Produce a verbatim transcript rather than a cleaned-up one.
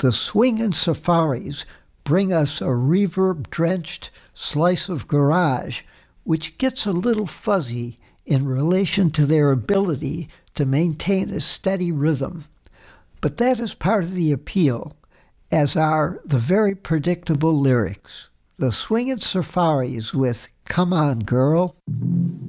The Swingin' Safaris bring us a reverb-drenched slice of garage, which gets a little fuzzy in relation to their ability to maintain a steady rhythm. But that is part of the appeal, as are the very predictable lyrics. The Swingin' Safaris with Come On Girl.